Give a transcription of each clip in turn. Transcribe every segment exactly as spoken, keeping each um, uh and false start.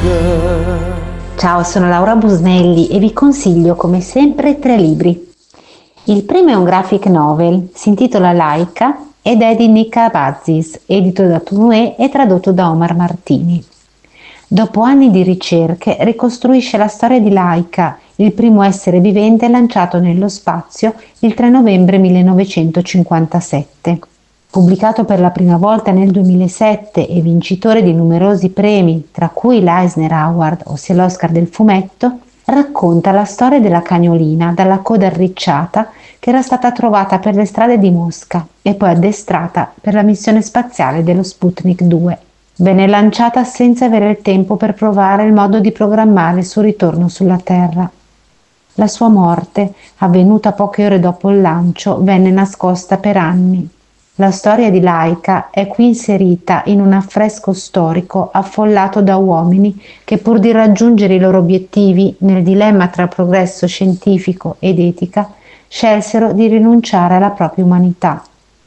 Ciao, sono Laura Busnelli e vi consiglio come sempre tre libri. Il primo è un graphic novel, si intitola Laika ed è di Nika Abazis, edito da Tourneur e tradotto da Omar Martini. Dopo anni di ricerche ricostruisce la storia di Laika, il primo essere vivente lanciato nello spazio il tre novembre millenovecentocinquantasette. Pubblicato per la prima volta nel duemilasette e vincitore di numerosi premi, tra cui l'Eisner Award, ossia l'Oscar del fumetto, racconta la storia della cagnolina dalla coda arricciata che era stata trovata per le strade di Mosca e poi addestrata per la missione spaziale dello Sputnik due. Venne lanciata senza avere il tempo per provare il modo di programmare il suo ritorno sulla Terra. La sua morte, avvenuta poche ore dopo il lancio, venne nascosta per anni. La storia di Laika è qui inserita in un affresco storico affollato da uomini che, pur di raggiungere i loro obiettivi nel dilemma tra progresso scientifico ed etica, scelsero di rinunciare alla propria umanità.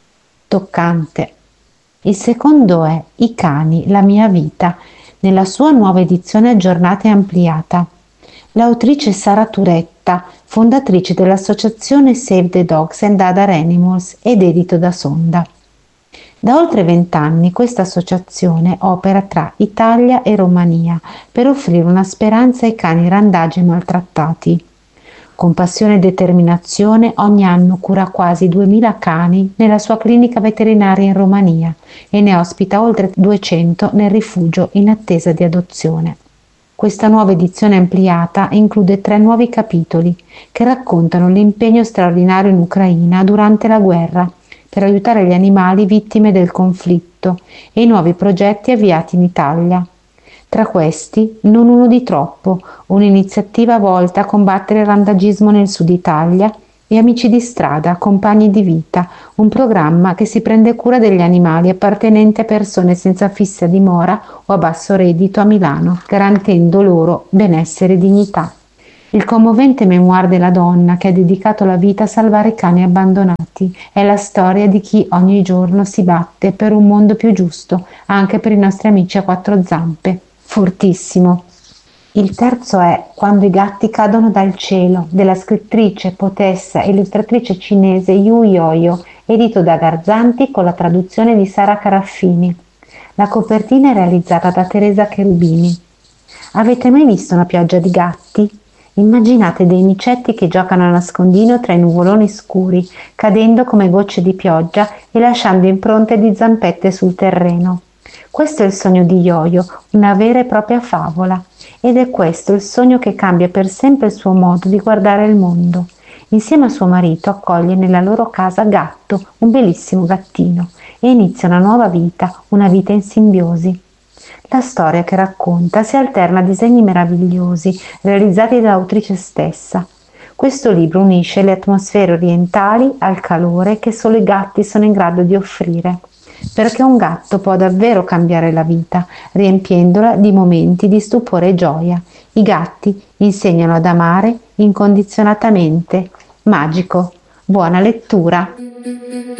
Toccante. Il secondo è I cani, la mia vita, nella sua nuova edizione aggiornata e ampliata. L'autrice Sara Turetta, fondatrice dell'associazione Save the Dogs and Other Animals ed edito da Sonda. Da oltre vent'anni questa associazione opera tra Italia e Romania per offrire una speranza ai cani randagi e maltrattati. Con passione e determinazione ogni anno cura quasi duemila cani nella sua clinica veterinaria in Romania e ne ospita oltre duecento nel rifugio in attesa di adozione. Questa nuova edizione ampliata include tre nuovi capitoli che raccontano l'impegno straordinario in Ucraina durante la guerra per aiutare gli animali vittime del conflitto e i nuovi progetti avviati in Italia. Tra questi, Non uno di troppo, un'iniziativa volta a combattere il randagismo nel Sud Italia, e Amici di strada, compagni di vita, un programma che si prende cura degli animali appartenenti a persone senza fissa dimora o a basso reddito a Milano, garantendo loro benessere e dignità. Il commovente memoir della donna che ha dedicato la vita a salvare i cani abbandonati è la storia di chi ogni giorno si batte per un mondo più giusto, anche per i nostri amici a quattro zampe. Fortissimo. Il terzo è Quando i gatti cadono dal cielo, della scrittrice, poetessa e illustratrice cinese Yu Yoyo, edito da Garzanti con la traduzione di Sara Caraffini. La copertina è realizzata da Teresa Cherubini. Avete mai visto una pioggia di gatti? Immaginate dei micetti che giocano a nascondino tra i nuvoloni scuri, cadendo come gocce di pioggia e lasciando impronte di zampette sul terreno. Questo è il sogno di Yoyo, una vera e propria favola. Ed è questo il sogno che cambia per sempre il suo modo di guardare il mondo. Insieme a suo marito accoglie nella loro casa Gatto, un bellissimo gattino, e inizia una nuova vita, una vita in simbiosi. La storia che racconta si alterna a disegni meravigliosi realizzati dall'autrice stessa. Questo libro unisce le atmosfere orientali al calore che solo i gatti sono in grado di offrire. Perché un gatto può davvero cambiare la vita, riempiendola di momenti di stupore e gioia. I gatti insegnano ad amare incondizionatamente. Magico. Buona lettura.